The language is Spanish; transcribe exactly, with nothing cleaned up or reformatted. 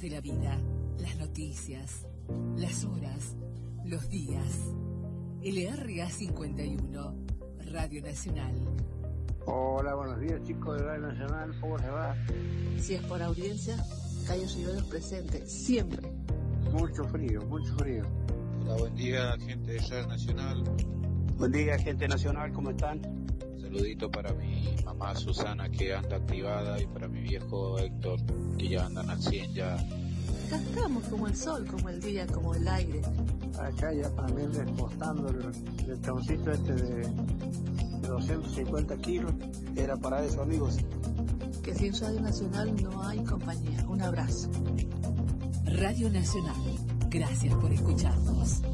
de la vida, las noticias, las horas, los días. L R A cincuenta y uno, Radio Nacional. Hola, buenos días chicos de Radio Nacional, ¿cómo se va? Si es por audiencia, Cayo Riveros presente, siempre. Mucho frío, mucho frío. Hola, buen día gente de Radio Nacional. Buen día gente nacional, ¿cómo están? Saludito para mi mamá Susana que anda activada y para mi viejo Héctor que ya andan al cien ya. Acá estamos como el sol, como el día, como el aire. Acá ya también despostando el, el chaboncito este de doscientos cincuenta kilos. Era para eso, amigos. Que sin Radio Nacional no hay compañía. Un abrazo. Radio Nacional, gracias por escucharnos.